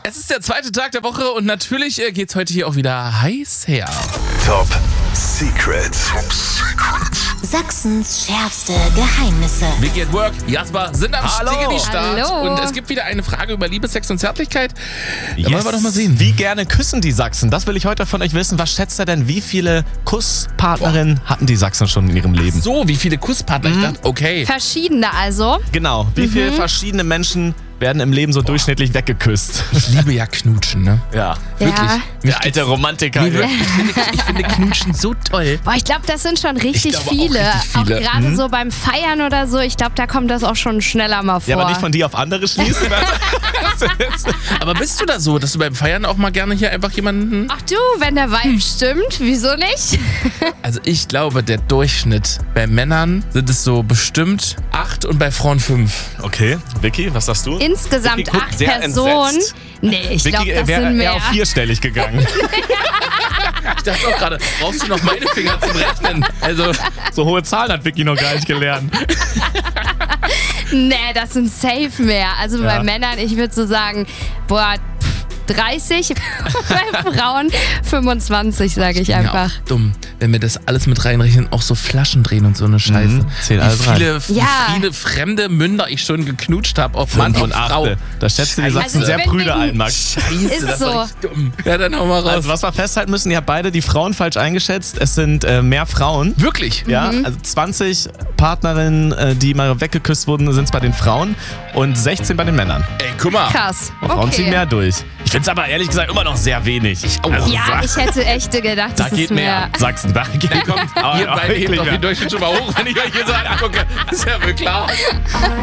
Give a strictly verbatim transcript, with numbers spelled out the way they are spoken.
Es ist der zweite Tag der Woche und natürlich äh, geht's heute hier auch wieder heiß her. Top Secret. Top Secret. Sachsens schärfste Geheimnisse. Vicky at Work, Jasper sind am Hallo. Start. Hallo. Und es gibt wieder eine Frage über Liebe, Sex und Zärtlichkeit. Da wollen wir doch mal sehen. Wie gerne küssen die Sachsen? Das will ich heute von euch wissen. Was schätzt ihr denn, wie viele Kusspartnerinnen hatten die Sachsen schon in ihrem Leben? So, wie viele Kusspartner? Ich dachte, okay. Verschiedene also. Genau. Wie viele verschiedene Menschen werden im Leben so durchschnittlich weggeküsst? Ich liebe ja Knutschen, ne? Ja. Wirklich. Ja. Der alte Romantiker. Nee, wirklich. Ich finde, ich finde Knutschen so toll. Boah, ich glaube, das sind schon richtig glaube auch viele. richtig viele. Mhm. gerade so beim Feiern oder so. Ich glaube, da kommt das auch schon schneller mal vor. Ja, aber nicht von dir auf andere schließen. Aber bist du da so, dass du beim Feiern auch mal gerne hier einfach jemanden... Ach du, wenn der Vibe stimmt, wieso nicht? Also ich glaube, der Durchschnitt bei Männern sind es so bestimmt acht und bei Frauen fünf. Okay, Vicky, was sagst du? Insgesamt Vicky guckt acht sehr Personen. entsetzt. Nee, ich glaube, Vicky das wäre sind eher mehr. auf vierstellig gegangen. Ich dachte auch gerade, brauchst du noch meine Finger zum Rechnen? Also, So hohe Zahlen hat Vicky noch gar nicht gelernt. Nee, das sind safe mehr. Also Ja. bei Männern, ich würde so sagen, boah, dreißig, bei Frauen fünfundzwanzig, sage ich ja, einfach. auch dumm, wenn wir das alles mit reinrechnen, auch so Flaschen drehen und so eine Scheiße. Mhm, zählt wie alles rein. viele, wie Ja. viele fremde Münder ich schon geknutscht habe auf Mann Fünf und und Frau. achte. Da schätzt du die Scheiße. Sachsen Also sehr wenn prüde wegen- ein, Max. Scheiße, Ist das so. war richtig dumm. Ja, dann hau mal raus. Also was wir festhalten müssen, ihr habt beide die Frauen falsch eingeschätzt. Es sind äh, mehr Frauen. Wirklich? Ja, also zwanzig Partnerinnen, äh, die mal weggeküsst wurden, sind es bei den Frauen und sechzehn bei den Männern. Ey, guck mal. Krass. Und Frauen ziehen Okay. mehr durch. Ich finde es aber ehrlich gesagt immer noch sehr wenig. Ich auch. Also, Ja, sa- ich hätte echt gedacht, da das geht ist mehr. Sachsen, da geht Kommt, aber ihr auch beide hebt wirklich doch mehr. den Durchschnitt schon mal hoch, wenn ich euch hier so angucke. Ist ja wohl klar.